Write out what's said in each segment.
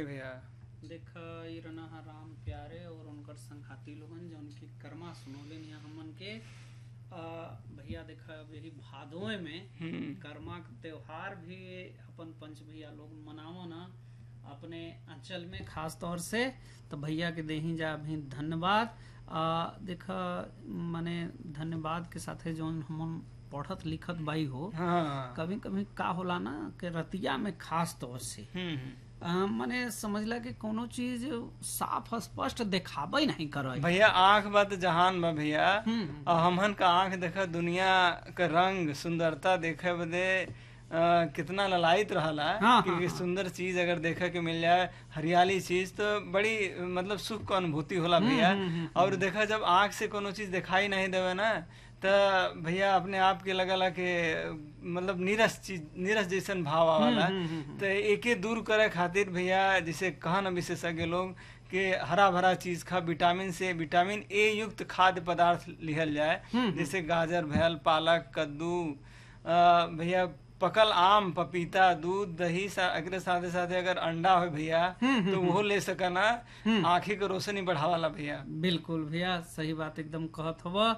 बताई भैया। देख ई रना राम प्यारे और उनकर संघाती लोगन जौन की कर्मा सुनौले यहाँ हमन के भैया देख यही भादों में कर्मा के त्योहार भी अपन पंच भैया लोग मनावो ना अपने अंचल में खास तौर से। तो भैया के देही जा भी धन्यवाद। देख माने धन्यवाद के साथे जौन हम पढ़त लिखत बाई हो कभी कभी का होला ना कि रतिया में खास तौर से माने समझला कि कोनो चीज साफ स्पष्ट दिखाबे नहीं करे भैया। आँख बात जहान बा भैया, और हमहन का आँख देखा दुनिया का रंग सुंदरता देखे बदे कितना ललायित रहला। कि सुंदर चीज अगर देखे के मिल जाए, हरियाली चीज, तो बड़ी मतलब सुख का अनुभूति होला भैया। और देखा जब आँख से कोनो चीज दिखाई नहीं देवे ना तो भैया अपने आप के लगला के मतलब नीरस जैसन भाव आवाला। तो एके दूर करे खातिर भैया जैसे कहा न विशेषज्ञ लोग कि हरा भरा चीज खा, विटामिन ए युक्त खाद्य पदार्थ लिहल जाए, जैसे गाजर भैल, पालक, कद्दू, भैया पकल आम, पपीता, दूध, दही एकरे साथे साथे अगर अंडा हो भैया तो वो ले सकना, आँखी के रोशनी बढ़ावाला भैया। बिल्कुल भैया सही बात एकदम कहत हवा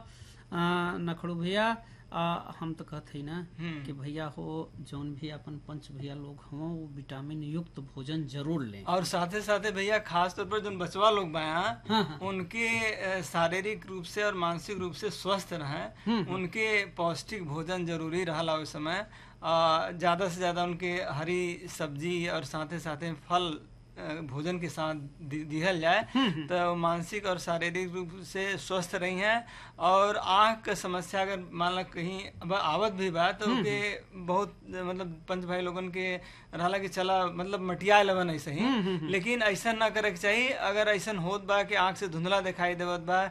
नखड़ू भैया। हम तो कहते ही ना कि भैया हो जौन भी अपन पंच भैया लोग हो वो विटामिन युक्त भोजन जरूर लें। और साथे साथे भैया खास तौर पर जो बचवा लोग बाया उनके शारीरिक रूप से और मानसिक रूप से स्वस्थ रहे, उनके पौष्टिक भोजन जरूरी रहा उस समय। ज्यादा से ज्यादा उनके हरी सब्जी और साथे साथे फल भोजन के साथ दिहल जाए तो मानसिक और शारीरिक रूप से स्वस्थ रही हैं। और आँख का समस्या अगर मान लो कहीं आवत भी बा तो के बहुत मतलब पंच भाई लोगन के रहला कि चला मतलब मटिया लवन ऐसे ही, लेकिन ऐसा ना करे के चाहिए। अगर ऐसा होत बा कि आँख से धुंधला दिखाई देवत बा,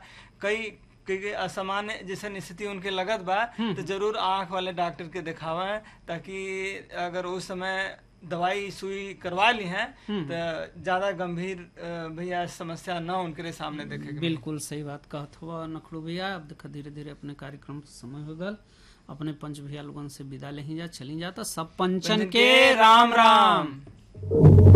कई असामान्य जैसे स्थिति उनके लगत बा, तो जरूर आँख वाले डॉक्टर के दिखावा, ताकि अगर उस समय दवाई सुई करवा ली हैं तो ज्यादा गंभीर भैया समस्या ना उनके सामने देखे। बिल्कुल सही बात कहत हुआ नखड़ू भैया। अब देखा धीरे धीरे अपने कार्यक्रम समय हो गल, अपने पंच भैया लोगन से विदा ले जा चली जाता। सब पंचन के राम राम।